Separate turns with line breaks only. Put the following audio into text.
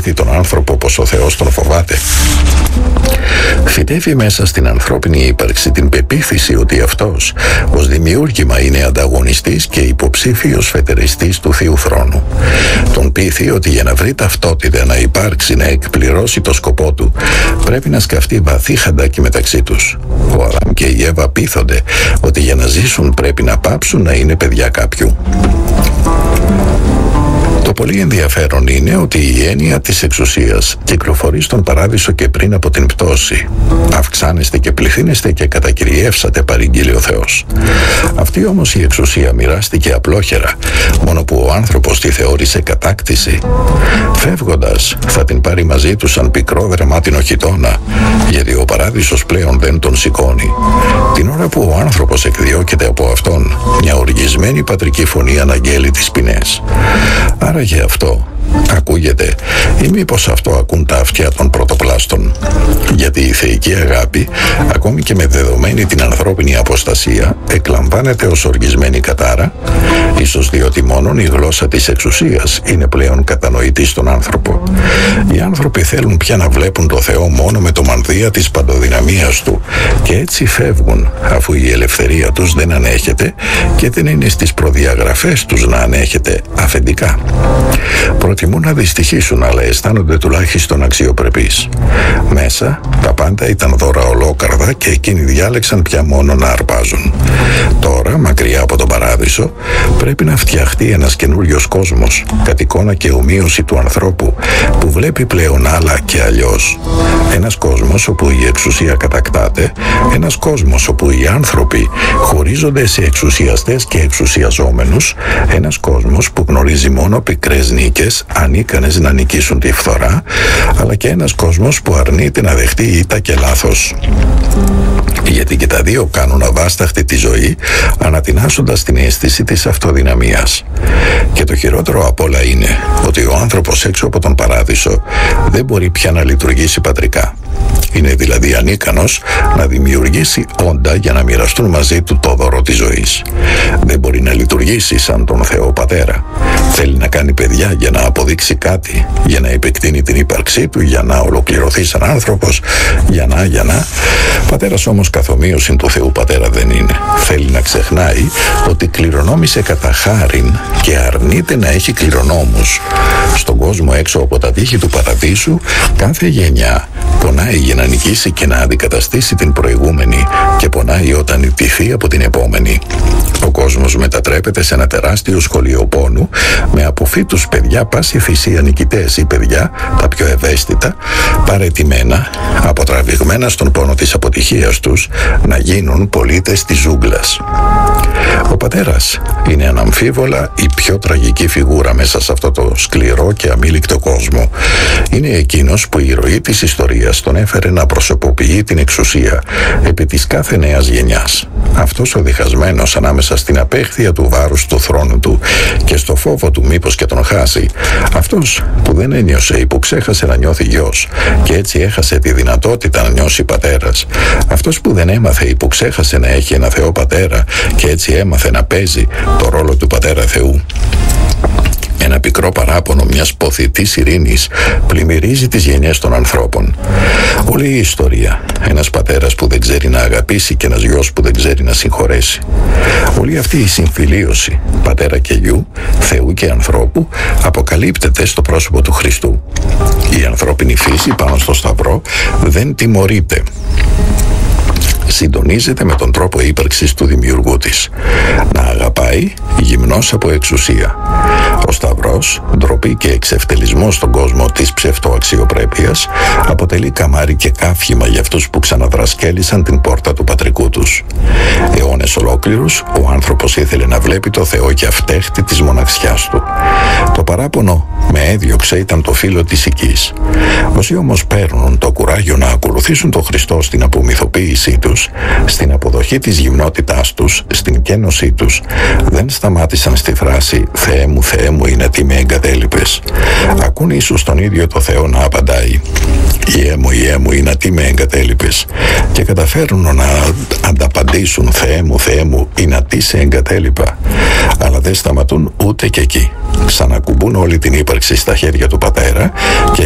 μάθει τον άνθρωπο πως ο Θεός τον φοβάται. Φυτεύει μέσα στην ανθρώπινη ύπαρξη την πεποίθηση ότι αυτός ως δημιούργημα είναι ανταγωνιστής και υποψήφιος φετεριστής του Θείου Θρόνου. Τον πείθει ότι για να βρει ταυτότητα, να υπάρξει, να εκπληρώσει το σκοπό του, πρέπει να σκαφτεί βαθύ χαντάκι μεταξύ τους. Ο Αδάμ και η Εύα πείθονται ότι για να ζήσουν πρέπει να πάψουν να είναι παιδιά κάποιου. Το πολύ ενδιαφέρον είναι ότι η έννοια της εξουσίας κυκλοφορεί στον παράδεισο και πριν από την πτώση. Αυξάνεστε και πληθύνεστε και κατακυριεύσατε, παρήγγειλε ο Θεός. Αυτή όμως η εξουσία μοιράστηκε απλόχερα, μόνο που ο άνθρωπος τη θεώρησε κατάκτηση. Φεύγοντας θα την πάρει μαζί του σαν πικρό δραμάτινο χιτώνα, γιατί ο παράδεισος πλέον δεν τον σηκώνει. Την ώρα που ο άνθρωπος εκδιώκεται από αυτόν, μια οργισμένη πατρική φωνή αναγγέλει τις ποινές. Άρα για αυτό ακούγεται, ή μήπως αυτό ακούν τα αυτιά των πρωτοπλάστων? Γιατί η θεϊκή αγάπη, ακόμη και με δεδομένη την ανθρώπινη αποστασία, εκλαμβάνεται ως οργισμένη κατάρα, ίσως διότι μόνον η γλώσσα της εξουσίας είναι πλέον κατανοητή στον άνθρωπο. Οι άνθρωποι θέλουν πια να βλέπουν το Θεό μόνο με το μανδύα της παντοδυναμίας του και έτσι φεύγουν, αφού η ελευθερία τους δεν ανέχεται και δεν είναι στις προδιαγραφές τους να ανέχεται αφεντικά. Προτιμούν να δυστυχήσουν, αλλά αισθάνονται τουλάχιστον αξιοπρεπείς. Μέσα τα πάντα ήταν δώρα ολόκαρδα και εκείνοι διάλεξαν πια μόνο να αρπάζουν. Τώρα, μακριά από τον παράδεισο, πρέπει να φτιαχτεί ένας καινούριος κόσμος, κατ' εικόνα και ομοίωση του ανθρώπου, που βλέπει πλέον άλλα και αλλιώς. Ένας κόσμος όπου η εξουσία κατακτάται, ένας κόσμος όπου οι άνθρωποι χωρίζονται σε εξουσιαστές και εξουσιαζόμενους, ένας κόσμος που γνωρίζει μόνο πικρές νίκες, ανίκανες να νικήσουν τη φθορά, αλλά και ένας κόσμος που αρνείται να δεχτεί ήττα και λάθος. Γιατί και τα δύο κάνουν αβάσταχτη τη ζωή, ανατινάσσοντας την αίσθηση της αυτοδυναμίας. Και το χειρότερο απ' όλα είναι ότι ο άνθρωπος έξω από τον παράδεισο δεν μπορεί πια να λειτουργήσει πατρικά. Είναι δηλαδή ανίκανος να δημιουργήσει όντα για να μοιραστούν μαζί του το δώρο της ζωής. Δεν μπορεί να λειτουργήσει σαν τον Θεό Πατέρα. Θέλει να κάνει παιδιά για να αποδείξει κάτι, για να επεκτείνει την ύπαρξή του, για να ολοκληρωθεί σαν άνθρωπος, για να. Πατέρας όμως καθομοίωση του Θεού Πατέρα δεν είναι. Θέλει να ξεχνάει ότι κληρονόμησε κατά χάριν και αρνείται να έχει κληρονόμους. Στον κόσμο έξω από τα τείχη του παραδείσου, κάθε γενιά πονάει για να νικήσει και να αντικαταστήσει την προηγούμενη και πονάει όταν ιτηθεί από την επόμενη. Ο κόσμος μετατρέπεται σε ένα τεράστιο σχολείο πόνου, με αποφύτους παιδιά πάση θυσία νικητές ή παιδιά, τα πιο ευαίσθητα, παραιτημένα, αποτραβηγμένα στον πόνο της αποτυχίας τους, να γίνουν πολίτες της ζούγκλας. Ο πατέρας είναι αναμφίβολα η πιο τραγική φιγούρα μέσα σε αυτό το σκληρό και αμήλικτο κόσμο. Είναι εκείνος που η ροή της ιστορίας τον έφερε να προσωποποιεί την εξουσία επί της κάθε νέας γενιάς. Αυτός ο διχασμένος ανάμεσα στην απέχθεια του βάρους του θρόνου του και στο φόβο του μήπως και τον χάσει. Αυτός που δεν ένιωσε ή που ξέχασε να νιώθει γιος και έτσι έχασε τη δυνατότητα να νιώσει πατέρας. Αυτός που δεν έμαθε ή που ξέχασε να έχει ένα Θεό Πατέρα και έτσι έμαθε να παίζει το ρόλο του Πατέρα Θεού. Ένα πικρό παράπονο μιας ποθητής ειρήνης πλημμυρίζει τις γενιές των ανθρώπων. Όλη η ιστορία. Ένας πατέρας που δεν ξέρει να αγαπήσει και ένας γιος που δεν ξέρει να συγχωρέσει. Όλη αυτή η συμφιλίωση πατέρα και γιου, Θεού και ανθρώπου, αποκαλύπτεται στο πρόσωπο του Χριστού. Η ανθρώπινη φύση πάνω στο Σταυρό δεν τιμωρείται. Συντονίζεται με τον τρόπο ύπαρξης του δημιουργού της. Να αγαπάει γυμνός από εξουσία. Ο Σταυρός, ντροπή και εξευτελισμός στον κόσμο της ψευτοαξιοπρέπειας, αποτελεί καμάρι και κάφημα για αυτούς που ξαναδρασκέλισαν την πόρτα του πατρικού τους. Αιώνες ολόκληρους, ο άνθρωπος ήθελε να βλέπει το Θεό και αυτέχτη της μοναξιάς του. Το παράπονο με έδιωξε ήταν το φύλλο της οικής. Όσοι όμως παίρνουν το κουράγιο να ακολουθήσουν τον Χριστό στην απομυθοποίησή τους, στην αποδοχή της γυμνότητάς τους, στην κένωσή τους, δεν σταμάτησαν στη φράση «Θεέ μου, είναι τι με εγκατέλειπες». Ακούν ίσως τον ίδιο το Θεό να απαντάει «Ιέ μου, είναι τι με εγκατέλειπες» και καταφέρουν να ανταπαντήσουν «Θεέ μου, είναι τι σε εγκατέλειπα», αλλά δεν σταματούν ούτε και εκεί. Ξανακουμπούν όλη την ύπαρξη στα χέρια του Πατέρα και